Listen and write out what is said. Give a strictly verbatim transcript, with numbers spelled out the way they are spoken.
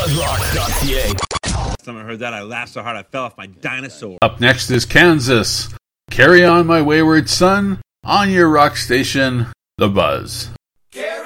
Buzzrock.ca. Someone heard that, I laughed so hard I fell off my dinosaur. Up next is Kansas. Carry on, my wayward son, on your rock station, The Buzz.